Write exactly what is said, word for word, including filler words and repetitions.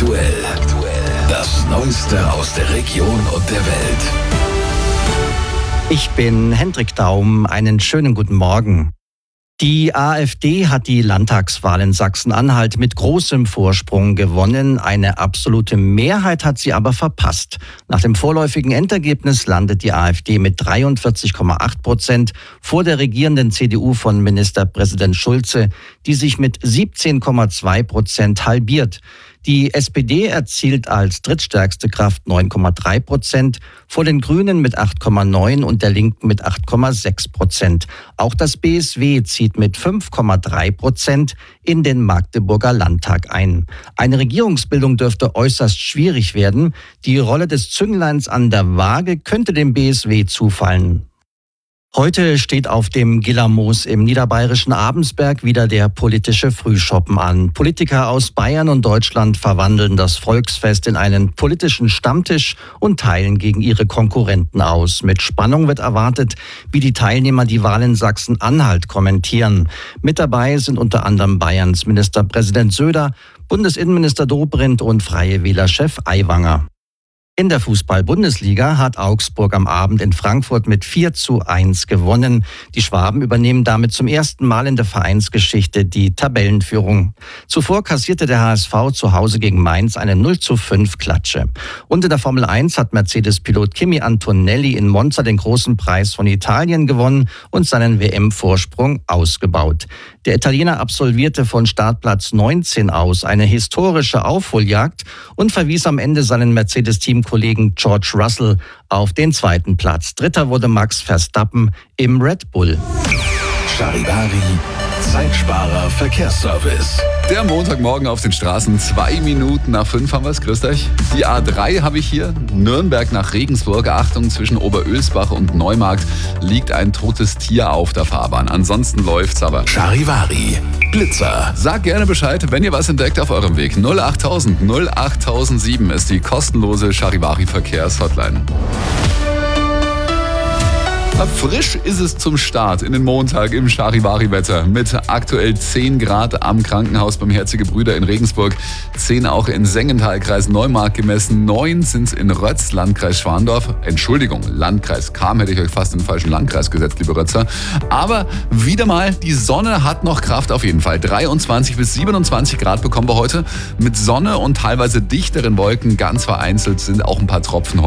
Aktuell. Das Neueste aus der Region und der Welt. Ich bin Hendrik Daum. Einen schönen guten Morgen. Die AfD hat die Landtagswahl in Sachsen-Anhalt mit großem Vorsprung gewonnen. Eine absolute Mehrheit hat sie aber verpasst. Nach dem vorläufigen Endergebnis landet die AfD mit dreiundvierzig Komma acht Prozent vor der regierenden C D U von Ministerpräsident Schulze, die sich mit siebzehn Komma zwei Prozent halbiert. Die S P D erzielt als drittstärkste Kraft neun Komma drei Prozent, vor den Grünen mit acht Komma neun und der Linken mit acht Komma sechs Prozent. Auch das B S W zieht mit fünf Komma drei Prozent in den Magdeburger Landtag ein. Eine Regierungsbildung dürfte äußerst schwierig werden. Die Rolle des Züngleins an der Waage könnte dem B S W zufallen. Heute steht auf dem Gillermoos im niederbayerischen Abensberg wieder der politische Frühschoppen an. Politiker aus Bayern und Deutschland verwandeln das Volksfest in einen politischen Stammtisch und teilen gegen ihre Konkurrenten aus. Mit Spannung wird erwartet, wie die Teilnehmer die Wahl in Sachsen-Anhalt kommentieren. Mit dabei sind unter anderem Bayerns Ministerpräsident Söder, Bundesinnenminister Dobrindt und Freie Wähler-Chef Aiwanger. In der Fußball-Bundesliga hat Augsburg am Abend in Frankfurt mit vier zu eins gewonnen. Die Schwaben übernehmen damit zum ersten Mal in der Vereinsgeschichte die Tabellenführung. Zuvor kassierte der H S V zu Hause gegen Mainz eine null zu fünf Klatsche. Und in der Formel eins hat Mercedes-Pilot Kimi Antonelli in Monza den großen Preis von Italien gewonnen und seinen W M-Vorsprung ausgebaut. Der Italiener absolvierte von Startplatz neunzehn aus eine historische Aufholjagd und verwies am Ende seinen Mercedes-Teamkollegen George Russell auf den zweiten Platz. Dritter wurde Max Verstappen im Red Bull. Charivari, Zeitsparer Verkehrsservice. Der Montagmorgen auf den Straßen, zwei Minuten nach fünf haben wir es. Grüßt euch. Die A drei habe ich hier, Nürnberg nach Regensburg. Achtung, zwischen Oberölsbach und Neumarkt liegt ein totes Tier auf der Fahrbahn. Ansonsten läuft's aber. Charivari, Blitzer. Sagt gerne Bescheid, wenn ihr was entdeckt auf eurem Weg. null achttausend null achttausendsieben ist die kostenlose Charivari Verkehrshotline. Frisch ist es zum Start in den Montag im Charivari-Wetter mit aktuell zehn Grad am Krankenhaus beim Herzige Brüder in Regensburg, zehn auch in Sengenthal, Kreis Neumarkt gemessen, neun sind es in Rötz, Landkreis Schwandorf. Entschuldigung, Landkreis Cham, hätte ich euch fast in den falschen Landkreis gesetzt, liebe Rötzer. Aber wieder mal, die Sonne hat noch Kraft auf jeden Fall. dreiundzwanzig bis siebenundzwanzig Grad bekommen wir heute mit Sonne und teilweise dichteren Wolken. Ganz vereinzelt sind auch ein paar Tropfen